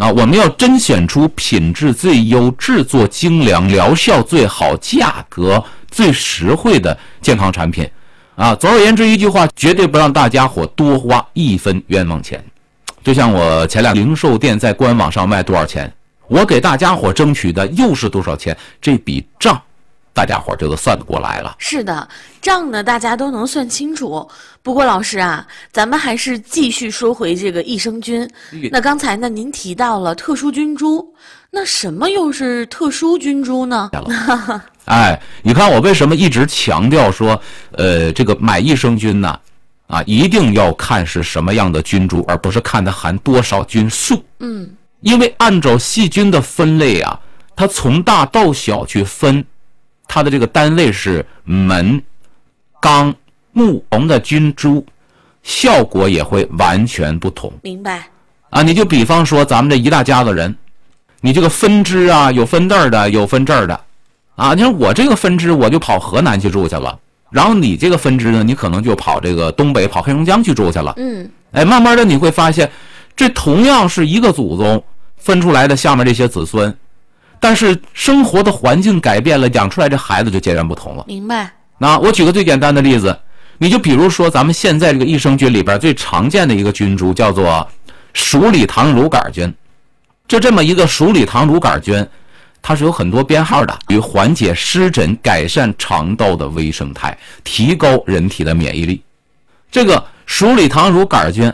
我们要甄选出品质最优、制作精良、疗效最好、价格最实惠的健康产品总而言之一句话，绝对不让大家伙多花一分冤枉钱。就像我前两零售店在官网上卖多少钱，我给大家伙争取的又是多少钱，这笔账大家伙就都算得过来了。 是的，账呢大家都能算清楚。不过老师啊，咱们还是继续说回这个益生菌。那刚才呢您提到了特殊菌株，那什么又是特殊菌株呢？ 你看我为什么一直强调说这个买益生菌呢一定要看是什么样的菌株，而不是看它含多少菌数。因为按照细菌的分类它从大到小去分，它的这个单位是门、纲、目，不同的菌株效果也会完全不同。 明白你就比方说咱们这一大家子人，你这个分支有分这儿的，有分这儿的你看我这个分支我就跑河南去住去了，然后你这个分支呢，你可能就跑这个东北，跑黑龙江去住去了。慢慢的你会发现，这同样是一个祖宗分出来的下面这些子孙，但是生活的环境改变了，养出来这孩子就截然不同了。 明白。 那我举个最简单的例子，你就比如说咱们现在这个益生菌里边最常见的一个菌株叫做鼠李糖乳杆菌。这么一个鼠李糖乳杆菌，它是有很多编号的，与缓解湿疹、改善肠道的微生态，提高人体的免疫力。这个鼠李糖乳杆菌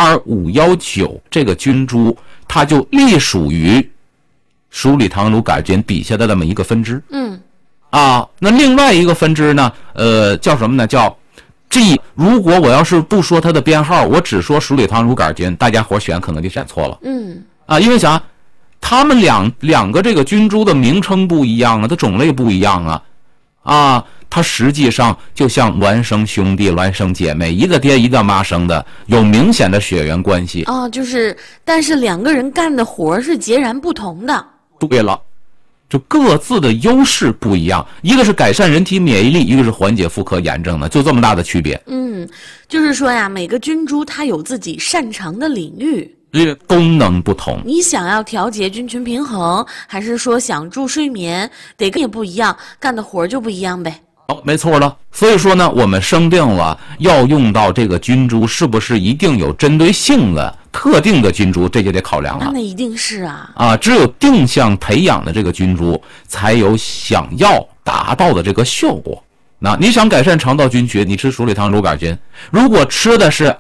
LR519 这个菌株，它就隶属于鼠李糖乳杆菌底下的这么一个分支。那另外一个分支呢，叫什么呢？叫 G。如果我要是不说它的编号，我只说鼠李糖乳杆菌，大家伙选可能就选错了。因为啥？他们两个这个菌株的名称不一样它种类不一样它实际上就像孪生兄弟、孪生姐妹，一个爹一个妈生的，有明显的血缘关系。 但是两个人干的活是截然不同的。 对了，就各自的优势不一样，一个是改善人体免疫力，一个是缓解妇科炎症的，就这么大的区别。 就是说呀，每个菌株它有自己擅长的领域。 功能不同， 你想要调节菌群平衡，还是说想助睡眠，得跟也不一样，干的活就不一样呗。 没错了。所以说呢，我们生病了要用到这个菌株，是不是一定有针对性的特定的菌株，这就得考量了。 那一定是只有定向培养的这个菌株，才有想要达到的这个效果。那你想改善肠道菌群，你吃鼠李糖乳杆菌，如果吃的是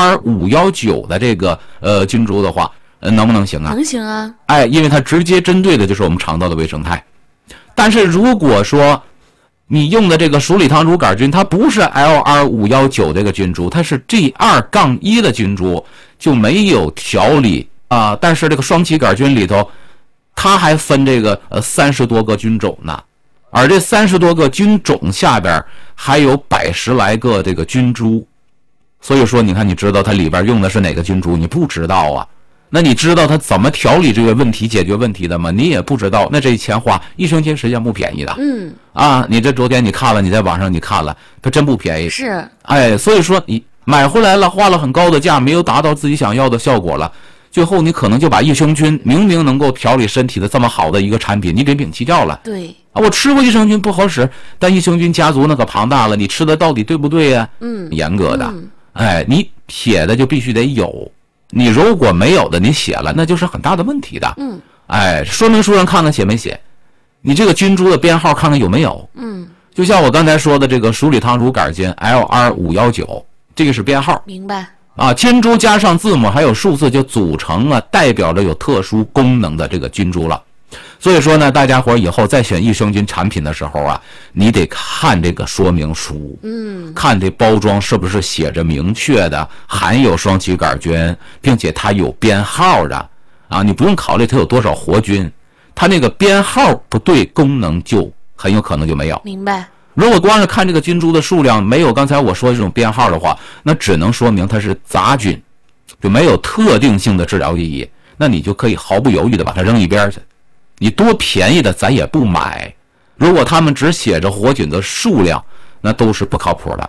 LR519 的这个菌株的话，能不能行啊？ 能行啊。 因为它直接针对的就是我们肠道的微生态。但是如果说你用的这个鼠李糖乳杆菌，它不是 LR519 这个菌株，它是 G2-1 的菌株，就没有调理但是这个双歧杆菌里头，它还分这个30多个菌种呢。而这30多个菌种下边还有110来个这个菌株，所以说你看，你知道它里边用的是哪个菌株？你不知道那你知道它怎么调理这个问题、解决问题的吗？你也不知道。那这钱花，益生菌实际上不便宜的。你这昨天你看了，你在网上你看了，它真不便宜。 是。 所以说你买回来了，花了很高的价，没有达到自己想要的效果了，最后你可能就把益生菌明明能够调理身体的这么好的一个产品，你给摒弃掉了。 对。 我吃过益生菌不好使，但益生菌家族那可庞大了，你吃的到底对不对呀？严格的。你写的就必须得有，你如果没有的你写了，那就是很大的问题的。说明书上看看写没写，你这个菌株的编号看看有没有。就像我刚才说的这个鼠李糖乳杆菌 LR519，这个是编号。 明白。 菌株加上字母还有数字就组成了代表着有特殊功能的这个菌株了。所以说呢，大家伙以后再选益生菌产品的时候你得看这个说明书，看这包装是不是写着明确的含有双歧杆菌，并且它有编号的你不用考虑它有多少活菌，它那个编号不对，功能就很有可能就没有。 明白。 如果光是看这个菌株的数量没有刚才我说的这种编号的话，那只能说明它是杂菌，就没有特定性的治疗意义，那你就可以毫不犹豫的把它扔一边去。你多便宜的咱也不买，如果他们只写着活菌的数量，那都是不靠谱的。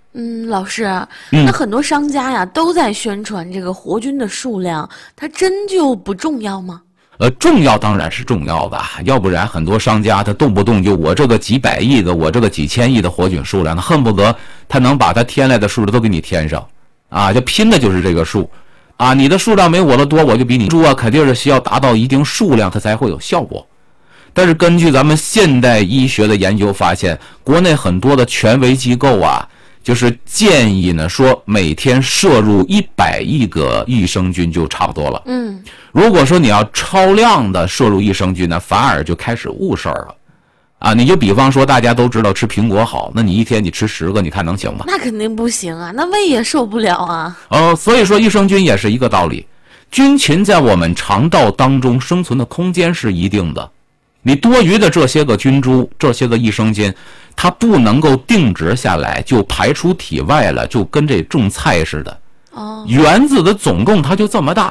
老师，那很多商家呀都在宣传这个活菌的数量，它真就不重要吗？ 重要当然是重要的，要不然很多商家他动不动就我这个几百亿的，我这个几千亿的活菌数量，他恨不得他能把他添来的数都给你添上，啊，就拼的就是这个数，啊，你的数量没我的多，我就比你猪啊，肯定是需要达到一定数量，它才会有效果。但是根据咱们现代医学的研究发现，国内很多的权威机构啊，就是建议呢说每天摄入100亿个益生菌就差不多了。如果说你要超量的摄入益生菌呢，反而就开始误事儿了。啊，你就比方说大家都知道吃苹果好，那你一天你吃10个，你看能行吗？ 那肯定不行啊，那胃也受不了啊。 所以说益生菌也是一个道理，菌群在我们肠道当中生存的空间是一定的。你多余的这些个菌株，这些个益生菌，它不能够定植下来就排出体外了，就跟这种菜似的。原子的总共它就这么大，